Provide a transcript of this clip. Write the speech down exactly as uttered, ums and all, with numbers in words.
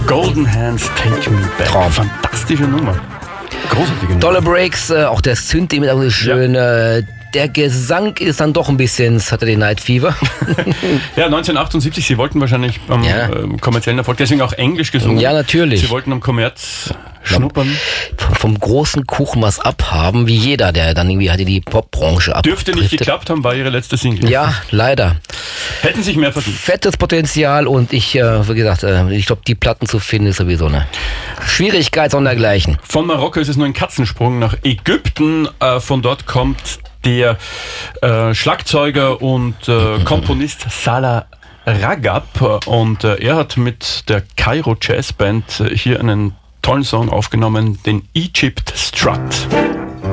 Golden Hands, Take Me Back. Traum. Fantastische Nummer. Großartige Nummer. Tolle Breaks, äh, auch der Synth, dem ist schön. Ja. Äh, der Gesang ist dann doch ein bisschen Saturday Night Fever. Ja, neunzehnhundertachtundsiebzig, Sie wollten wahrscheinlich am Ja. äh, kommerziellen Erfolg, deswegen auch Englisch gesungen. Ja, natürlich. Sie wollten am Kommerz schnuppern. Vom, vom großen Kuchen was abhaben, wie jeder, der dann irgendwie hatte die Popbranche ab. Dürfte nicht geklappt haben, war Ihre letzte Single. Ja, leider. Hätten sich mehr verdient. Fettes Potenzial und ich, äh, wie gesagt, äh, ich glaube, die Platten zu finden ist sowieso eine Schwierigkeit sondergleichen. Von Marokko ist es nur ein Katzensprung nach Ägypten. Äh, von dort kommt der äh, Schlagzeuger und äh, Komponist Salah Ragab und äh, er hat mit der Kairo Jazz Band äh, hier einen tollen Song aufgenommen, den Egypt Strut.